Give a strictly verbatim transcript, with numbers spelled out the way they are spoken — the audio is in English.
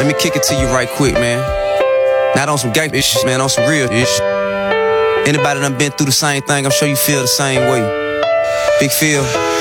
Let me kick it to you right quick, man. Not on some gang shit, man, on some real shit. Anybody done been through the same thing, I'm sure you feel the same way. Big Phil.